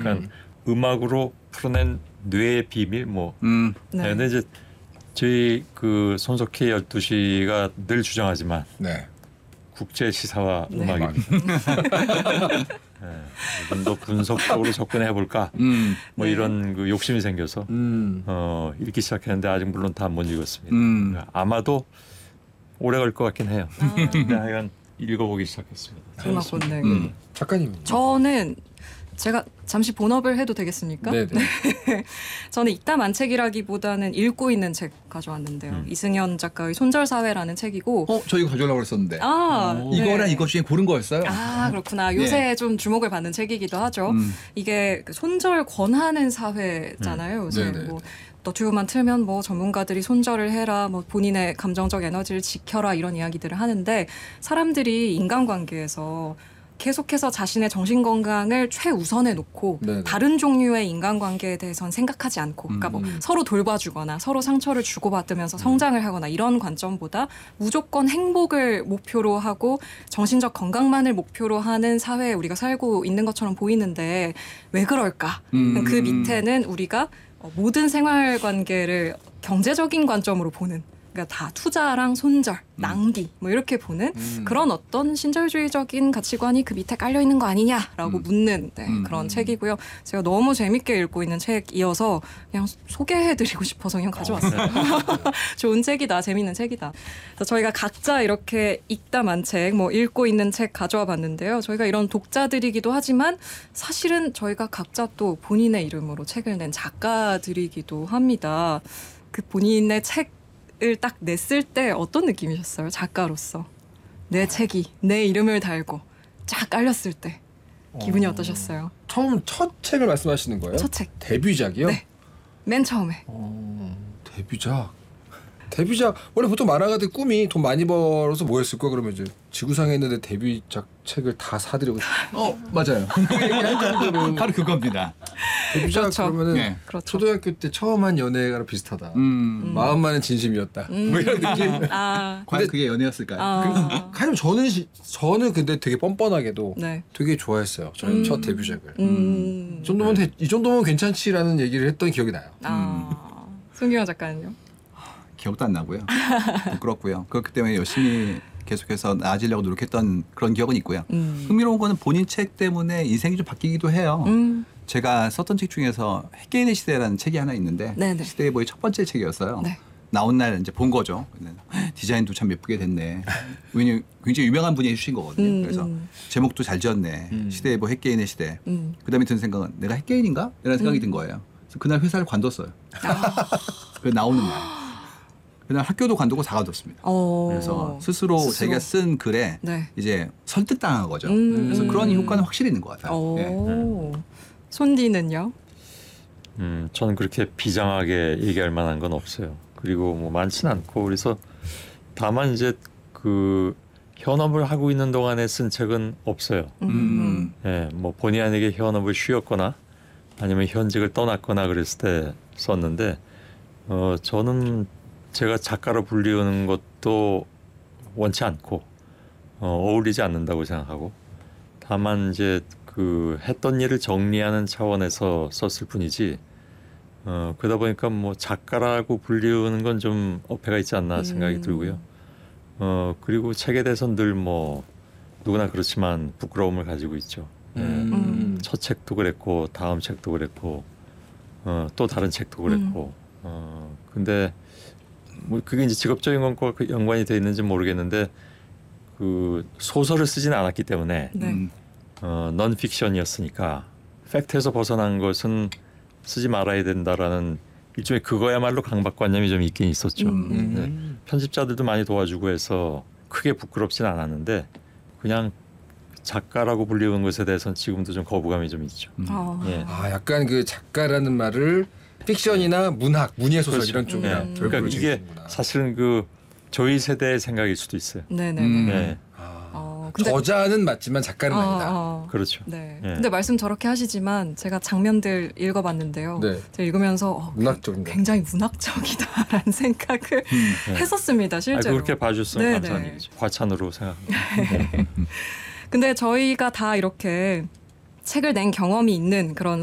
그러니까 음악으로 풀어낸 뇌의 비밀 뭐. 네. 근데 이제 저희 그 손석희 12시가 늘 주장하지만 네. 국제 시사와 네. 음악입니다. 좀 더 분석적으로 접근해 볼까. 뭐 네. 이런 그 욕심이 생겨서 읽기 시작했는데 아직 물론 다 못 읽었습니다. 아마도 오래 걸 것 같긴 해요. 근데 하여간 읽어보기 시작했습니다. 음악 본능. 작가님. 저는 제가 잠시 본업을 해도 되겠습니까? 네네. 저는 읽다 만책이라기보다는 읽고 있는 책 가져왔는데요. 이승현 작가의 손절사회라는 책이고. 저 이거 가져오려고 그랬었는데. 네. 이거랑 이것 중에 고른 거였어요. 그렇구나. 요새 좀 주목을 받는 책이기도 하죠. 이게 그 손절 권하는 사회잖아요. 요새 네네. 뭐 너튜브만 틀면 뭐 전문가들이 손절을 해라, 뭐 본인의 감정적 에너지를 지켜라 이런 이야기들을 하는데 사람들이 인간관계에서 계속해서 자신의 정신건강을 최우선에 놓고 네네. 다른 종류의 인간관계에 대해서는 생각하지 않고 그러니까 뭐 서로 돌봐주거나 서로 상처를 주고받으면서 성장을 하거나 이런 관점보다 무조건 행복을 목표로 하고 정신적 건강만을 목표로 하는 사회에 우리가 살고 있는 것처럼 보이는데 왜 그럴까? 그 밑에는 우리가 모든 생활관계를 경제적인 관점으로 보는 그러니까 다 투자랑 손절, 낭비 뭐 이렇게 보는 그런 어떤 신자유주의적인 가치관이 그 밑에 깔려 있는 거 아니냐라고 묻는 그런 책이고요. 제가 너무 재밌게 읽고 있는 책이어서 그냥 소개해드리고 싶어서 그냥 가져왔어요. 좋은 책이다, 재밌는 책이다. 그래서 저희가 각자 이렇게 읽다 만책, 뭐 읽고 있는 책 가져와 봤는데요. 저희가 이런 독자들이기도 하지만 사실은 저희가 각자 또 본인의 이름으로 책을 낸 작가들이기도 합니다. 그 본인의 책을 딱 냈을 때 어떤 느낌이셨어요? 작가로서 내 책이 내 이름을 달고 쫙 깔렸을 때 기분이 어떠셨어요? 처음 첫 책을 말씀하시는 거예요? 첫 책. 데뷔작이요? 네. 맨 처음에. 데뷔작. 데뷔작 원래 보통 만화가들 꿈이 돈 많이 벌어서 뭐 했을 거야 그러면 이제 지구상에 있는데 데뷔작 책을 다 사드리고 맞아요. 바로 그겁니다. 데뷔작 그렇죠. 그러면은 네. 그렇죠. 초등학교 때 처음 한 연애가 비슷하다. 마음만은 진심이었다. 뭐 이런 느낌. 과연 그게 연애였을까요? 하여튼 저는 근데 되게 뻔뻔하게도 네. 되게 좋아했어요. 저는 첫 데뷔작을. 이 정도면 괜찮지라는 얘기를 했던 기억이 나요. 손기현 작가는요? 기억도 안 나고요. 부끄럽고요. 그렇기 때문에 열심히 계속해서 나아지려고 노력했던 그런 기억은 있고요. 흥미로운 거는 본인 책 때문에 인생이 좀 바뀌기도 해요. 제가 썼던 책 중에서 해계인의 시대라는 책이 하나 있는데 네네. 시대의보의 첫 번째 책이었어요. 네. 나온 날 이제 본 거죠. 디자인도 참 예쁘게 됐네. 왜냐면 굉장히 유명한 분이 해주신 거거든요. 그래서 제목도 잘 지었네. 시대의보 해계인의 시대. 그다음에 든 생각은 내가 해계인인가? 이런 생각이 든 거예요. 그래서 그날 회사를 관뒀어요. 그 나오는 날. 그날 학교도 관두고 다 관뒀습니다. 그래서 스스로 자기가 쓴 글에 네. 이제 설득당한 거죠. 그래서 그런 효과는 확실히 있는 것 같아요. 예. 손디는요? 저는 그렇게 비장하게 얘기할 만한 건 없어요. 그리고 뭐 많지는 않고 그래서 다만 이제 그 현업을 하고 있는 동안에 쓴 책은 없어요. 예, 뭐 본의 아니게 현업을 쉬었거나 아니면 현직을 떠났거나 그랬을 때 썼는데 저는 제가 작가로 불리우는 것도 원치 않고 어울리지 않는다고 생각하고 다만 이제 그 했던 일을 정리하는 차원에서 썼을 뿐이지 그러다 보니까 뭐 작가라고 불리우는 건 좀 어폐가 있지 않나 생각이 들고요. 그리고 책에 대해서는 늘 뭐 누구나 그렇지만 부끄러움을 가지고 있죠. 첫 책도 그랬고 다음 책도 그랬고 또 다른 책도 그랬고 근데 뭐 그게 이제 직업적인 것과 연관이 돼 있는지 모르겠는데 그 소설을 쓰지는 않았기 때문에 네. 넌픽션이었으니까 팩트에서 벗어난 것은 쓰지 말아야 된다라는 일종의 그거야말로 강박관념이 좀 있긴 있었죠. 네. 편집자들도 많이 도와주고 해서 크게 부끄럽진 않았는데 그냥 작가라고 불리우는 것에 대해서는 지금도 좀 거부감이 좀 있죠. 예. 약간 그 작가라는 말을 픽션이나 문예 소설 그렇죠. 이런 쪽이랑 네. 그러니까 이게 사실은 그 저희 세대의 생각일 수도 있어요. 네네네. 네. 근데 저자는 맞지만 작가는 아니다. 그렇죠. 네. 예. 근데 말씀 저렇게 하시지만 제가 장면들 읽어봤는데요. 네. 제가 읽으면서 문학적인가? 굉장히 문학적이다라는 생각을 했었습니다. 실제로. 그렇게 봐줬으면 네네. 감사한 얘기죠. 과찬으로 생각합니다. 근데 저희가 다 이렇게 책을 낸 경험이 있는 그런